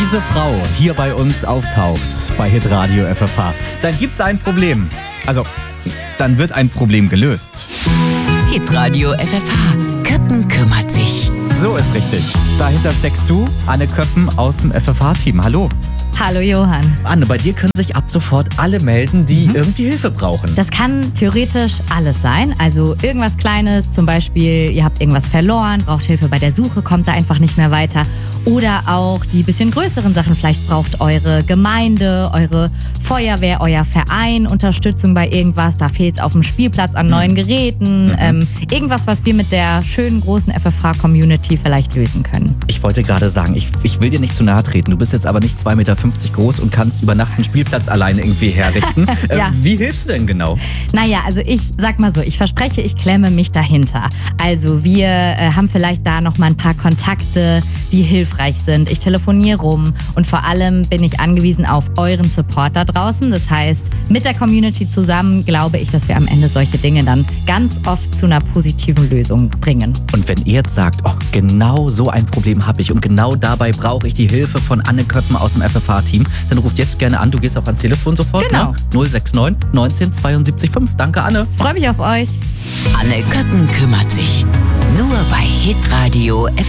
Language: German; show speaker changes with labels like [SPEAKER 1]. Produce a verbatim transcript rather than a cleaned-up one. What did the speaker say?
[SPEAKER 1] diese Frau hier bei uns auftaucht, bei Hitradio F F H, dann gibt's ein Problem. Also, dann wird ein Problem gelöst.
[SPEAKER 2] Hitradio F F H. Köppen kümmert sich.
[SPEAKER 1] So ist richtig. Dahinter steckst du, Anne Köppen aus dem F F H-Team. Hallo.
[SPEAKER 3] Hallo Johann.
[SPEAKER 1] Anne, bei dir können sich ab sofort alle melden, die mhm. irgendwie Hilfe brauchen.
[SPEAKER 3] Das kann theoretisch alles sein. Also irgendwas Kleines, zum Beispiel, ihr habt irgendwas verloren, braucht Hilfe bei der Suche, kommt da einfach nicht mehr weiter. Oder auch die bisschen größeren Sachen. Vielleicht braucht eure Gemeinde, eure Feuerwehr, euer Verein Unterstützung bei irgendwas. Da fehlt es auf dem Spielplatz an neuen Geräten. Mhm. Ähm, irgendwas, was wir mit der schönen großen F F H-Community vielleicht lösen können.
[SPEAKER 1] Ich wollte gerade sagen, ich, ich will dir nicht zu nahe treten. Du bist jetzt aber nicht zwei Meter fünfzig groß und kannst über Nacht einen Spielplatz alleine irgendwie herrichten.
[SPEAKER 3] Ja.
[SPEAKER 1] äh, wie hilfst du denn genau?
[SPEAKER 3] Naja, also ich sag mal so, ich verspreche, ich klemme mich dahinter. Also wir äh, haben vielleicht da noch mal ein paar Kontakte, die hilfreich sind. Ich telefoniere rum und vor allem bin ich angewiesen auf euren Support da draußen. Das heißt, mit der Community zusammen glaube ich, dass wir am Ende solche Dinge dann ganz oft zu einer positiven Lösung bringen.
[SPEAKER 1] Und wenn ihr jetzt sagt, oh, genau so ein Problem habe ich und genau dabei brauche ich die Hilfe von Anne Köppen aus dem F F H-Team, dann ruft jetzt gerne an. Du gehst auch ans Telefon sofort.
[SPEAKER 3] Genau.
[SPEAKER 1] Ne? null sechs neun neunzehn zweiundsiebzig fünf. Danke, Anne.
[SPEAKER 3] Freue mich auf euch.
[SPEAKER 2] Anne Köppen kümmert sich. Nur bei Hitradio F F H.